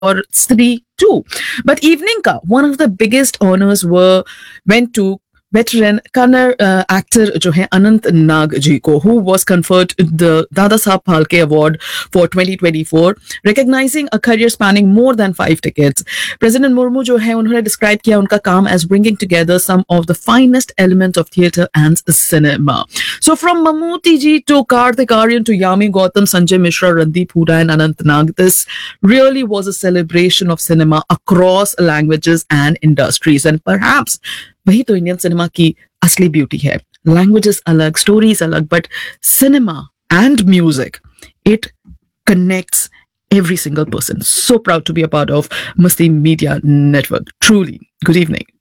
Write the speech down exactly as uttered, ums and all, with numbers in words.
और स्त्री too. But evening ka one of the biggest honors were went to veteran Kannada uh, actor जो है अनंत नाग जी को, who was conferred the Dada Saheb Phalke Award for twenty twenty-four, recognizing a career spanning more than five decades. President Murmu जो है उन्होंने describe किया उनका काम as bringing together some of the finest elements of theatre and cinema. So from Mammootty ji to Karthik Aaryan to Yami Gautam, Sanjay Mishra, Randeep Hooda and Anant Nag, this really was a celebration of cinema across languages and industries. And perhaps वही तो Indian cinema की असली beauty है. Languages अलग, stories अलग, but cinema and music, it connects every single person. So proud to be a part of Masti Media Network. Truly. Good evening.